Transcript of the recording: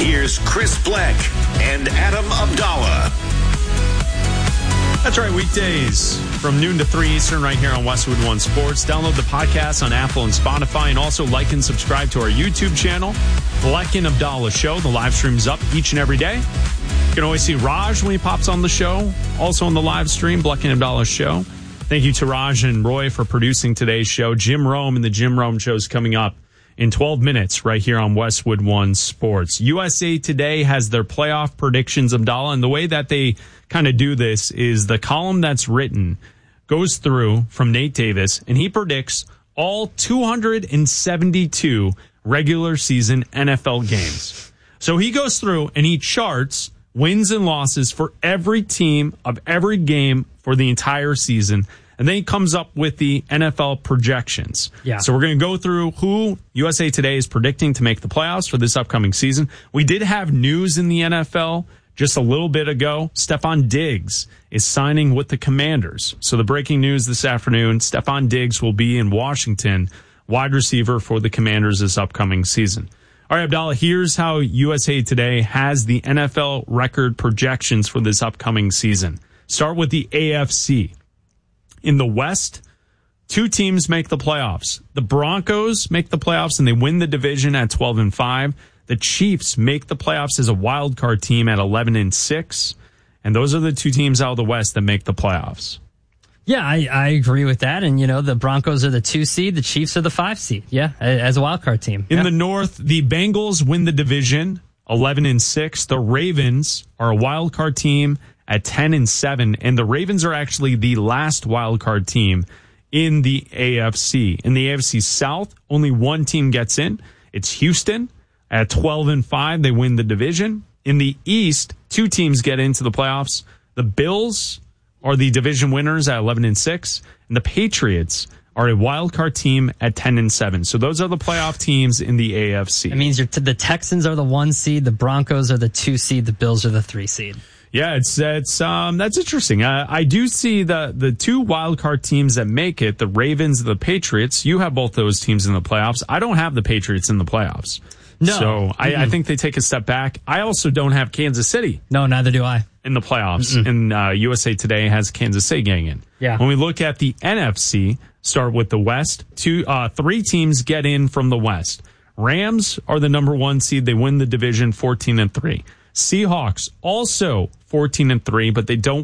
Here's Chris Black and Adam Abdallah. That's right, weekdays from noon to 3 Eastern right here on Westwood One Sports. Download the podcast on Apple and Spotify, and also like and subscribe to our YouTube channel, Black and Abdallah Show. The live stream's up each and every day. You can always see Raj when he pops on the show, also on the live stream, Black and Abdallah Show. Thank you to Raj and Roy for producing today's show. Jim Rome and the Jim Rome Show is coming up in 12 minutes right here on Westwood One Sports. USA Today has their playoff predictions, Abdallah, and the way that they kind of do this is the column that's written goes through from Nate Davis, and he predicts all 272 regular season NFL games. So he goes through and he charts wins and losses for every team of every game for the entire season. And then he comes up with the NFL projections. Yeah. So we're going to go through who USA Today is predicting to make the playoffs for this upcoming season. We did have news in the NFL just a little bit ago. Stefon Diggs is signing with the Commanders. So the breaking news this afternoon, Stefon Diggs will be in Washington, wide receiver for the Commanders this upcoming season. All right, Abdallah, here's how USA Today has the NFL record projections for this upcoming season. Start with the AFC. In the West, two teams make the playoffs. The Broncos make the playoffs and they win the division at 12-5. The Chiefs make the playoffs as a wild card team at 11-6. And those are the two teams out of the West that make the playoffs. Yeah, I agree with that. And, you know, the Broncos are the 2 seed. The Chiefs are the 5 seed. Yeah, as a wild card team. In the North, the Bengals win the division 11-6. The Ravens are a wild card team at 10-7, and the Ravens are actually the last wild card team in the AFC. In the AFC South, only one team gets in. It's Houston at 12-5. They win the division. In the East, two teams get into the playoffs. The Bills are the division winners at 11-6, and the Patriots are a wild card team at 10-7. So those are the playoff teams in the AFC. It means the Texans are the 1 seed, the Broncos are the 2 seed, the Bills are the 3 seed. Yeah, it's that's interesting. I do see the two wild card teams that make it, the Ravens and the Patriots. You have both those teams in the playoffs. I don't have the Patriots in the playoffs. No. So I think they take a step back. I also don't have Kansas City. No, neither do I. In the playoffs. And USA Today has Kansas City getting in. Yeah. When we look at the NFC, start with the West. 3 teams get in from the West. Rams are the number 1 seed. They win the division 14-3. Seahawks also 14-3, but they don't